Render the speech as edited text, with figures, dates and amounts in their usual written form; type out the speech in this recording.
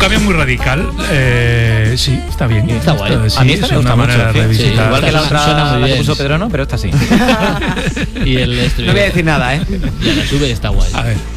cambio muy radical. Sí, está bien. Está guay. Sí, A mí esta es me gusta una manera mucho, de sí. revisitar. Igual que la Suena otra muy la que bien. puso Pedro, no, pero esta sí. Y el No voy a decir nada, ¿eh? Ya la sube, está guay. A ver.